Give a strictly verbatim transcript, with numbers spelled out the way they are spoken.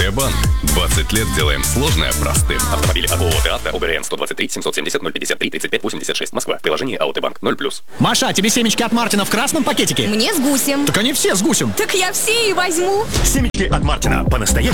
Банк. двадцать лет делаем сложное простым. Автомобили от ООО «Театра», ОГРН сто двадцать три семьсот семьдесят ноль пятьдесят три тридцать пять восемьдесят шесть, Москва. Приложение АОТБанк ноль плюс. Маша, тебе семечки от Мартина в красном пакетике? Мне с гусем. Так они все с гусем. Так я все и возьму. Семечки от Мартина. По-настоящему